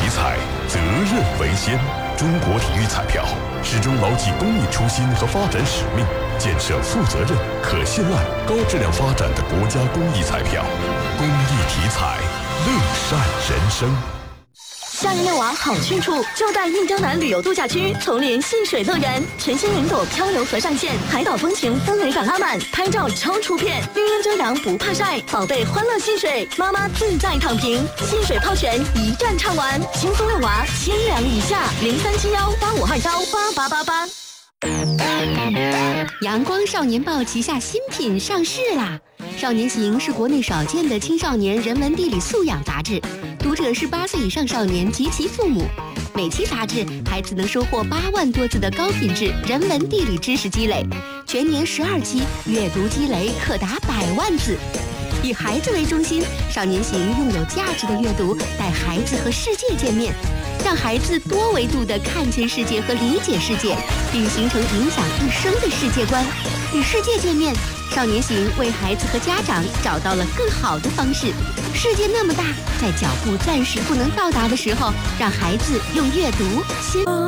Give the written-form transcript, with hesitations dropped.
彩，责任为先。中国体育彩票始终牢记公益初心和发展使命，建设负责任、可信赖、高质量发展的国家公益彩票。公益体彩，乐善人生。 夏日遛娃好去处，就在印江南旅游度假区丛林戏水乐园，全新云朵漂流河上线，海岛风情氛围感拉满，拍照超出片，绿荫遮阳不怕晒，宝贝欢乐戏水，妈妈自在躺平，戏水泡泉一站畅玩，轻松遛娃千两以下，037185218888。 阳光少年报旗下新品上市啦！少年行是国内少见的青少年人文地理素养杂志，读者是8岁以上少年及其父母。每期杂志，孩子能收获8万多字的高品质人文地理知识积累，全年12期，阅读积累可达100万字。以孩子为中心，少年行用有价值的阅读带孩子和世界见面，让孩子多维度地看见世界和理解世界，并形成影响一生的世界观。与世界见面，少年行为孩子和家长找到了更好的方式。世界那么大，在脚步暂时不能到达的时候，让孩子用阅读